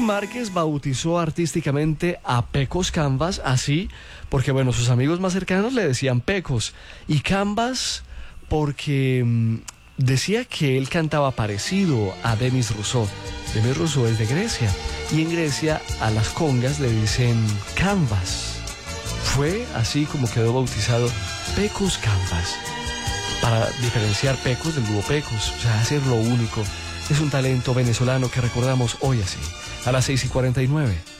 Márquez bautizó artísticamente a Pecos Canvas así porque, bueno, sus amigos más cercanos le decían Pecos, y Canvas porque decía que él cantaba parecido a Demis Rousseau. Demis Rousseau es de Grecia, y en Grecia a las congas le dicen Canvas. Fue así como quedó bautizado Pecos Canvas, para diferenciar Pecos del dúo Pecos, o sea, hacer lo único. Es un talento venezolano que recordamos hoy así, a las 6:49.